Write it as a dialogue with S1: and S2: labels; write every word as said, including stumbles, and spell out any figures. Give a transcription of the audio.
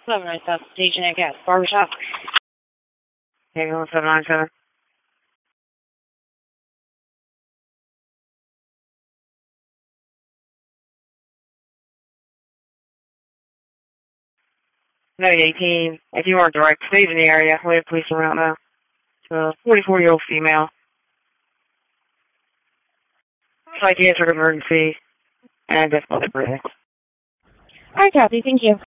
S1: seven nine South Station at Gas Barbershop.
S2: Hey, one seven nine seven. Nine eighteen. If you are direct, stay in the area. We have police around now. It's a forty-four-year-old female. Psychiatric emergency and difficulty breathing.
S1: All right, copy. Thank you.